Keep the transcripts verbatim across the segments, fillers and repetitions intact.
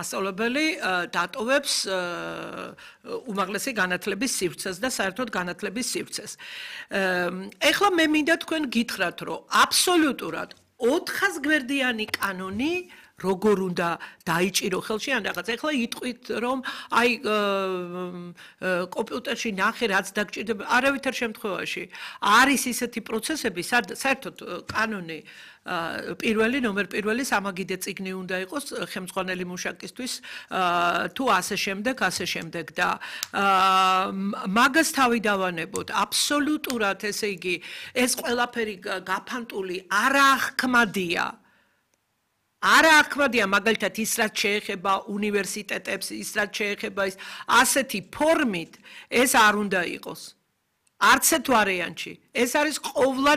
მასწავლებელი დატოვებს უმაღლესი განათლების სივრცეს და საერთოდ განათლების სივრცეს. ეხლა მე მინდა თქვენ გითხრათ, რომ აბსოლუტურად ოთხას გვერდიანი კანონი როგორ უნდა დაიჭირო ხელში ან რაღაც. ეხლა იტყვით, რომ აი კომპიუტერში ნახე, რაც დაგჭირდება, არავითარ შემთხვევაში არის ისეთი პროცესები, საერთოდ კანონი პირველი ნომერ პირველი სამაგიდე წიგნი უნდა იყოს ხელმძღვანელი მუშაკისთვის თუ ასე შემდეგ, ასე შემდეგ და მაგას თავი დავანებოთ. აბსოლუტურად, ესე იგი, ეს ყველაფერი გაფანტული არაახქმადია. არა ახმადია მაგალითად ის რაც შეეხება უნივერსიტეტებს, ის რაც შეეხება ის ასეთი ფორმით ეს არ უნდა იყოს. არც ერთ ვარიანტში. ეს არის ყოვლად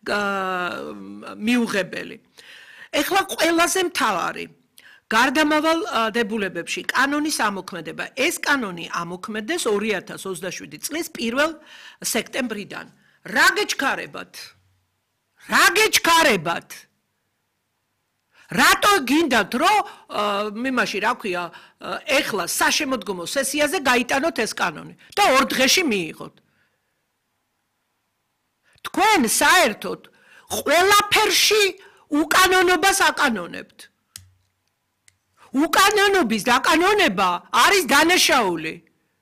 მიუღებელი. ეხლა ყველაზე მთავარი გარდამავალ დებულებებში კანონის ამოქმედება. ეს კანონი ამოქმედეს ორი ათას ოცდაშვიდი წლის პირველ სექტემბრიდან. რა გეჩქარებათ? რა გეჩქარებათ? რატო გინდათ, რომ მიმაში, რა ქვია, ეხლა საშემოდგომო სესიაზე გაიტანოთ ეს კანონი და ორ დღეში მიიღოთ. თქვენ საერთოდ ყველაფერში უკანონობას აკანონებთ. უკანონობის დაკანონება არის დანაშაული.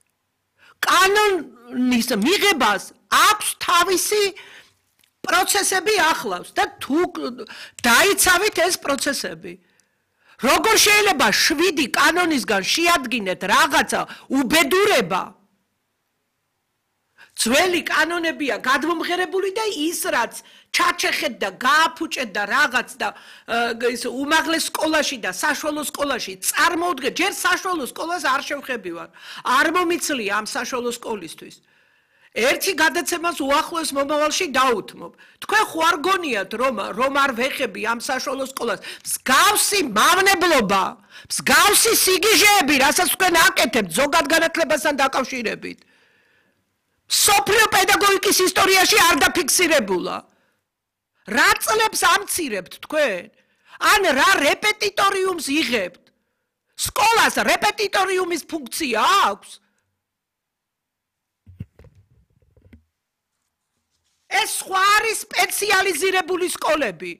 კანონის მიღებას აქვს თავისი პროცესები ახლავს და თუ დაიცავით ეს პროცესები. როგორ შეიძლება შვიდი კანონისგან შეადგინეთ რაღაცა უბედურება? ძველი კანონებია გადმომღერებული და ის რაც ჩაჩეხეთ და გააფუჭეთ და რაღაც და ის უმაღლეს სკოლაში და საშუალო სკოლაში წარმოუდგეთ, ჯერ საშუალო სკოლას არ შევხებივარ. არ მომიცლია ამ საშუალო სკოლისთვის. ერთი გადაცემას უახლოეს მომავალში დაუთმობ. თქვენ ხო არ გონიათ, რომ რომ არ ვეხები ამ საშუალო სკოლას მსგავსი მავნებლობა, მსგავსი სიგიჟეები, რასაც თქვენ აკეთებთ ზოგად განათლებასთან დაკავშირებით. სოფლიო პედაგოგიკის ისტორიაში არ დაფიქსირებულა. რა წლებს ამცირებთ თქვენ? ან რა რეპეტიტორიუმს იღებთ? სკოლას რეპეტიტორიუმის ფუნქცია აქვს? ეს სხვა არის სპეციალიზირებული სკოლები.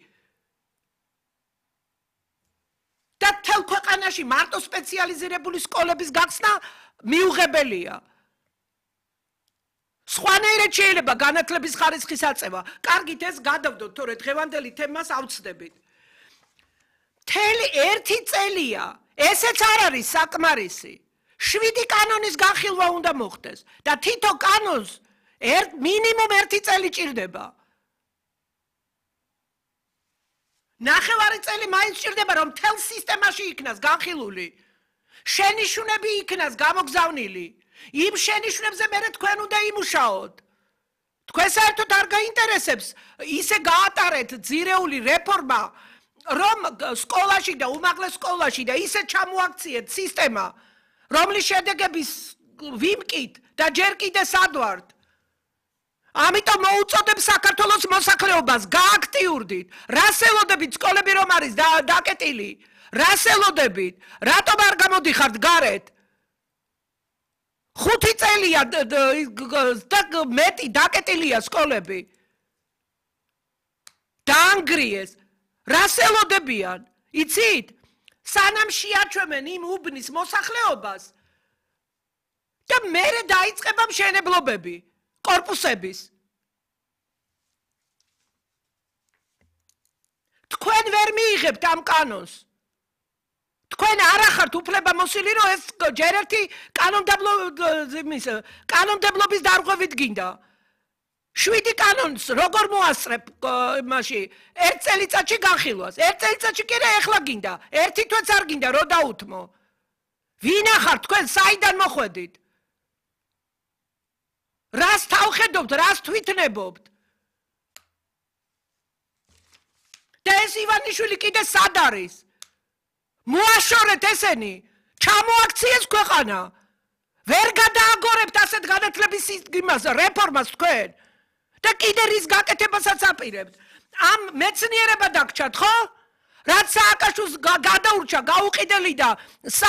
და თელ ქვეყანაში მარტო სპეციალიზირებული სკოლების გახსნა მიუღებელია. სხვანაირად შეიძლება განათლების ხარისხის აწევა. კარგით, ეს გადავდოთ, თორე დღევანდელი თემას ავწდებით. მთელი ერთი წელია, ესეც არ არის საკმარისი. შვიდი კანონის განხილვა უნდა მოხდეს და თითო კანონს ერთ მინიმუმ ერთი წელი ჭირდება. ნახევარი წელი მაინც ჭირდება, რომ მთელ სისტემაში იქნას განხილული. შენიშვნები იქნას გამოგზავნილი. იმ შენიშვნებზე მერე თქვენ უნდა იმუშაოთ. თქვენ საერთოდ არ გაინტერესებს ისე გაატარეთ ძირეული რეფორმა, რომ სკოლაში და უმაღლეს სკოლაში და ისე ჩამოაქციეთ სისტემა, რომლის შედეგების ვიმკით და ჯერ კიდე სადვართ. ამიტომ მოუწოდებ საქართველოს მოსახლეობას გააქტიურდით. რას ელოდებით სკოლები რომ არის დაკეტილი? რას ელოდებით? რატომ არ გამოდიხართ გარეთ? ხუთი წელია და მეტი დაკეტილია სკოლები. დაანგრიეს. რას ელოდებიან? იცით? სანამ შეაჩვევენ იმ უბნის მოსახლეობას და მერე დაიწყება მშენებლობები. კორპუსების. თქვენ ვერ მიიღებთ ამ კანონს. თქვენ არ ახართ უფლებამოსილი, რომ ეს ჯერ ერთი კანონმდებლობის დარღვევით გინდა. შვიდი კანონს როგორ მოასწრებ იმაში ერთ წელიწადში განხილვას. ერთ წელიწადში კი არა, ეხლა გინდა. ერთი თვეც არ გინდა, რომ დაუთმო. ვინ ახართ თქვენ, საიდან მოხვედით? რას თავხედობთ, რას თვითნებობთ? და ეს ივანიშვილი კიდე სად არის? მოაშორეთ ესენი, ჩამოაქციეს ქვეყანა. ვერ გადააგორებთ ასეთ განათლების იმას, რეფორმას თქვენ. და კიდე რის გაკეთებასაც აპირებთ. ამ მეცნიერება დაგჭათ, ხო? რაც სააკაშვილს გადაურჩა, გაუყიდელი და